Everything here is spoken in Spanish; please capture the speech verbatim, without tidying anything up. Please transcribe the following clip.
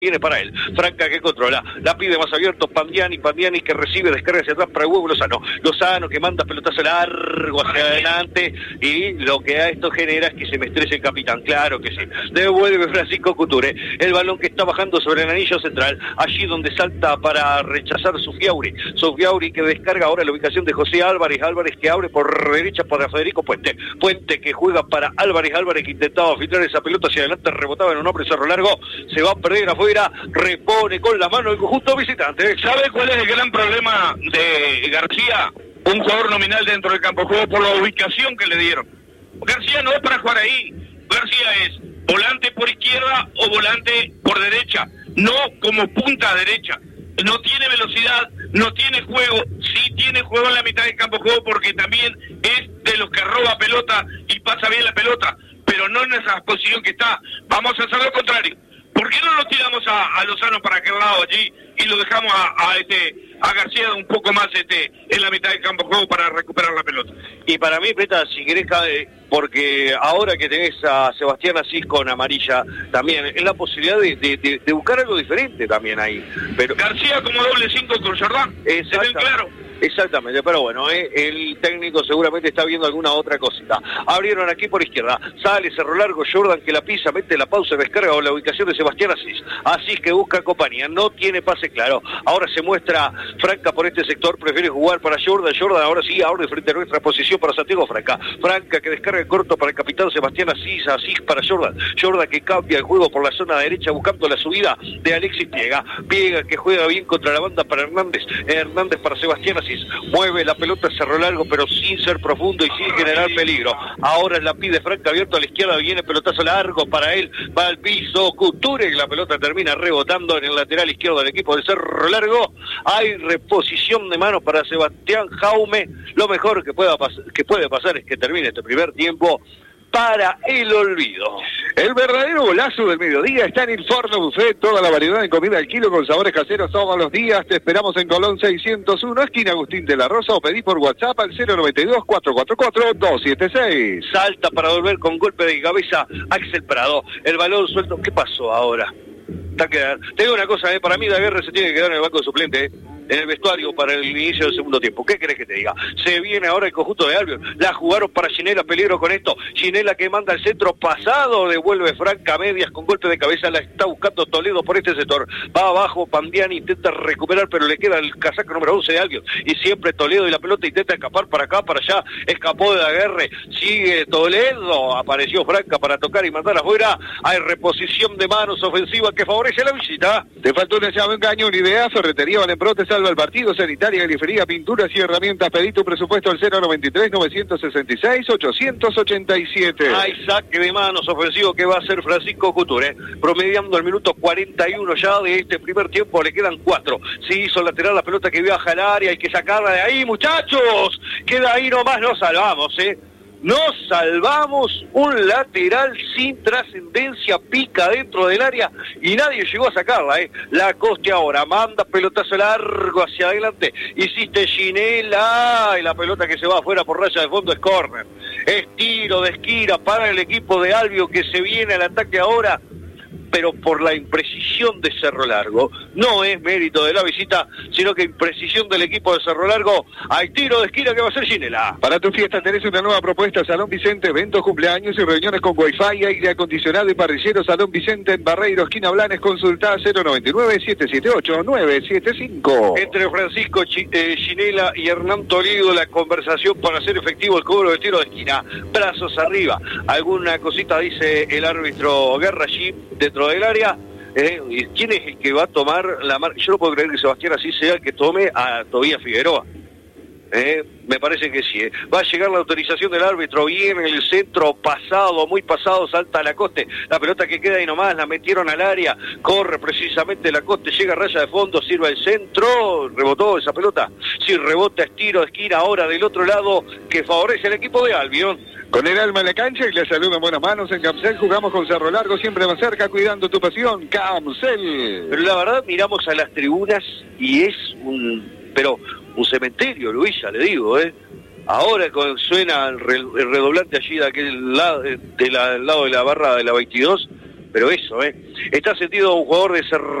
Viene para él, Franca que controla, la pide más abierto, Pandiani, Pandiani que recibe, descarga hacia atrás para el huevo Lozano, Lozano que manda pelotazo largo hacia adelante y lo que a esto genera es que se me estrese el capitán, claro que sí, devuelve Francisco Couture, el balón que está bajando sobre el anillo central, allí donde salta para rechazar Sufiauri, Sufiauri que descarga ahora la ubicación de José Álvarez, Álvarez que abre por derecha para Federico Puente, Puente que juega para Álvarez, Álvarez que intentaba filtrar esa pelota hacia adelante, rebotaba en un hombre Cerro Largo, se va a perder afuera, repone con la mano el conjunto visitante. ¿Sabe cuál es el gran problema de García? Un jugador nominal dentro del campo de juego por la ubicación que le dieron. García no es para jugar ahí. García es volante por izquierda o volante por derecha, no como punta derecha. No tiene velocidad, no tiene juego, sí tiene juego en la mitad del campo de juego porque también es de los que roba pelota y pasa bien la pelota, pero no en esa posición que está. Vamos a hacer lo contrario. ¿Por qué no lo tiramos a, a Lozano para aquel lado allí y lo dejamos a, a este a García un poco más este en la mitad del campo de juego para recuperar la pelota? Y para mí, Peta, si querés, porque ahora que tenés a Sebastián Asís con amarilla, también es la posibilidad de, de, de, de buscar algo diferente también ahí. Pero García como doble cinco con Jordán, ¿se ven claro? Exactamente, pero bueno, eh, el técnico seguramente está viendo alguna otra cosita. Abrieron aquí por izquierda, sale Cerro Largo, Jordan que la pisa, mete la pausa, descarga o la ubicación de Sebastián Asís. Asís que busca compañía, no tiene pase claro. Ahora se muestra Franca por este sector, prefiere jugar para Jordan. Jordan ahora sí, ahora de frente a nuestra posición para Santiago Franca. Franca que descarga el corto para el capitán Sebastián Asís, Asís para Jordan. Jordan que cambia el juego por la zona derecha buscando la subida de Alexis Piega. Piega que juega bien contra la banda para Hernández. Hernández para Sebastián Asís. Mueve la pelota Cerro Largo pero sin ser profundo y sin generar peligro. Ahora la pide Franca abierto a la izquierda, viene pelotazo largo para él, va al piso Couture, la pelota termina rebotando en el lateral izquierdo del equipo de Cerro Largo. Hay reposición de mano para Sebastián Jaume. Lo mejor que pueda pas- que puede pasar es que termine este primer tiempo para el olvido. El verdadero golazo del mediodía está en Inforno Buffet, toda la variedad de comida al kilo con sabores caseros todos los días. Te esperamos en Colón seiscientos uno, esquina Agustín de la Rosa, o pedí por WhatsApp al cero noventa y dos, cuatro cuatro cuatro, dos siete seis. Salta para volver con golpe de cabeza Axel Prado. El balón suelto. ¿Qué pasó ahora? Está quedar. Te digo una cosa, eh, para mí Daguerre se tiene que quedar en el banco de suplente, eh. en el vestuario para el inicio del segundo tiempo. ¿Qué querés que te diga? Se viene ahora el conjunto de Albion. La jugaron para Ginela, peligro con esto. Ginela que manda el centro pasado, devuelve Franca medias con golpe de cabeza, la está buscando Toledo por este sector. Va abajo, Pandiani intenta recuperar, pero le queda el casaco número once de Albion. Y siempre Toledo y la pelota intenta escapar para acá, para allá. Escapó de Daguerre, sigue Toledo. Apareció Franca para tocar y mandar afuera. Hay reposición de manos ofensiva que favorece la visita. Te faltó una llave, un caño, una idea. Ferretería Valenprote salva el partido. Sanitaria, grifería, pinturas y herramientas. Pedí tu presupuesto al cero noventa y tres, novecientos sesenta y seis, ochocientos ochenta y siete. Hay saque de manos ofensivo que va a hacer Francisco Couture, promediando el minuto cuarenta y uno ya de este primer tiempo. Le quedan cuatro. Se hizo lateral la pelota que viaja al área. Hay que sacarla de ahí, muchachos. Queda ahí nomás, nos salvamos, eh. Nos salvamos, un lateral sin trascendencia, pica dentro del área y nadie llegó a sacarla, ¿eh? La Coste ahora manda pelotazo largo hacia adelante, hiciste Ginela y la pelota que se va afuera por raya de fondo es córner. Es tiro de esquina para el equipo de Albio que se viene al ataque ahora, pero por la imprecisión de Cerro Largo. No es mérito de la visita, sino que imprecisión del equipo de Cerro Largo. Hay tiro de esquina que va a ser Ginela. Para tu fiesta tenés una nueva propuesta, Salón Vicente, eventos, cumpleaños y reuniones con wifi, aire acondicionado y parrillero. Salón Vicente en Barreiro, esquina Blanes, consulta cero noventa y nueve, siete siete ocho, nueve siete cinco. Entre Francisco Ch- eh, Ginela y Hernán Toledo, la conversación para hacer efectivo el cobro de tiro de esquina. Brazos arriba. Alguna cosita dice el árbitro Guerra allí dentro del área. Eh, ¿Quién es el que va a tomar la marca? Yo no puedo creer que Sebastián así sea el que tome a Tobías Figueroa. Eh, me parece que sí. Eh. Va a llegar la autorización del árbitro. Viene el centro pasado, muy pasado, salta Lacoste. La pelota que queda ahí nomás, la metieron al área. Corre precisamente Lacoste, llega a raya de fondo, sirve el centro. Rebotó esa pelota. Sí, rebota, estiro de esquina ahora del otro lado que favorece al equipo de Albion. Con el alma en la cancha y le saludo en buenas manos. En Camcel jugamos con Cerro Largo, siempre más cerca, cuidando tu pasión. Camcel. Pero la verdad, miramos a las tribunas y es un... pero un cementerio, Luis, ya le digo, ¿eh? Ahora con, suena el, re, el redoblante allí de aquel lado, de la, del lado de la barra de la veintidós, pero eso, ¿eh? Está sentido un jugador de ser